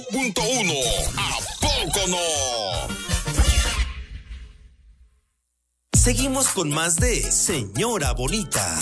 100.1. ¿A poco no? Seguimos con más de Señora Bonita.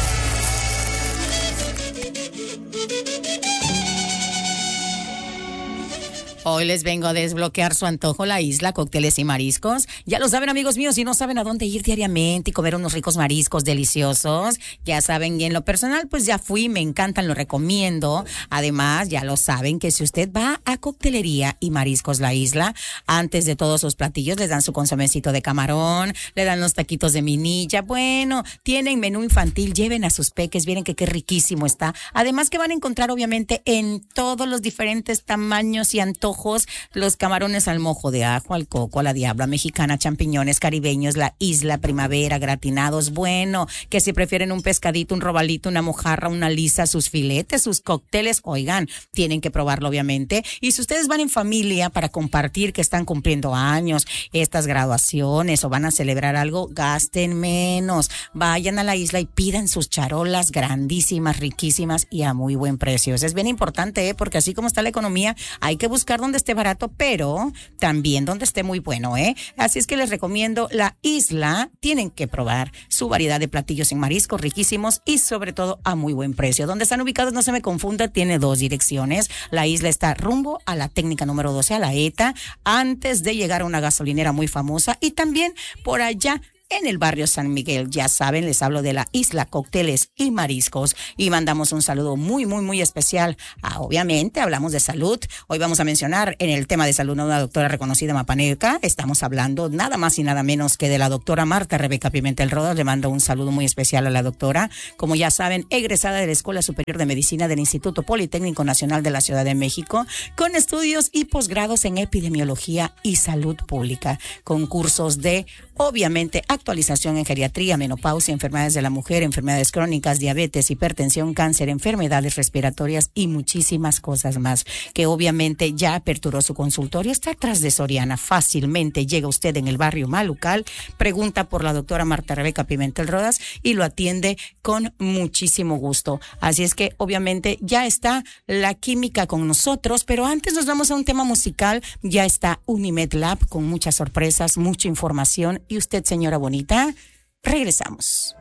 Hoy les vengo a desbloquear su antojo, la Isla Cócteles y Mariscos. Ya lo saben, amigos míos, si no saben a dónde ir diariamente y comer unos ricos mariscos deliciosos, ya saben, y en lo personal, pues ya fui, me encantan, lo recomiendo. Además, ya lo saben que si usted va a Coctelería y Mariscos La Isla, antes de todos sus platillos les dan su consomecito de camarón, le dan los taquitos de minilla. Bueno, tienen menú infantil, lleven a sus peques, miren que qué riquísimo está. Además que van a encontrar, obviamente, en todos los diferentes tamaños y antojos, los camarones al mojo de ajo, al coco, a la diabla mexicana, champiñones caribeños, la isla primavera, gratinados. Bueno, que si prefieren un pescadito, un robalito, una mojarra, una lisa, sus filetes, sus cócteles, oigan, tienen que probarlo obviamente. Y si ustedes van en familia para compartir que están cumpliendo años, estas graduaciones o van a celebrar algo, gasten menos. Vayan a la isla y pidan sus charolas grandísimas, riquísimas y a muy buen precio. Eso es bien importante, porque así como está la economía, hay que buscar donde esté barato, pero también donde esté muy bueno, Así es que les recomiendo la isla. Tienen que probar su variedad de platillos en mariscos riquísimos y sobre todo a muy buen precio. Donde están ubicados, no se me confunda, tiene 2 direcciones. La isla está rumbo a la técnica número 12, a la ETA, antes de llegar a una gasolinera muy famosa, y también por allá en el barrio San Miguel. Ya saben, les hablo de la Isla Cócteles y Mariscos, y mandamos un saludo muy, muy, muy especial. Obviamente, hablamos de salud. Hoy vamos a mencionar en el tema de salud a una doctora reconocida mapaneca. Estamos hablando nada más y nada menos que de la doctora Marta Rebeca Pimentel Rodas. Le mando un saludo muy especial a la doctora. Como ya saben, egresada de la Escuela Superior de Medicina del Instituto Politécnico Nacional de la Ciudad de México, con estudios y posgrados en epidemiología y salud pública, con cursos de, obviamente, actualización en geriatría, menopausia, enfermedades de la mujer, enfermedades crónicas, diabetes, hipertensión, cáncer, enfermedades respiratorias y muchísimas cosas más, que obviamente ya aperturó su consultorio. Está atrás de Soriana. Fácilmente llega usted en el barrio Malucal, pregunta por la doctora Marta Rebeca Pimentel Rodas y lo atiende con muchísimo gusto. Así es que obviamente ya está la química con nosotros, pero antes nos vamos a un tema musical. Ya está Unimed Lab con muchas sorpresas, mucha información, y usted, señora bonita, regresamos.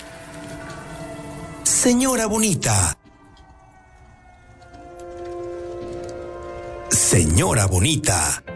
Señora bonita. Señora bonita.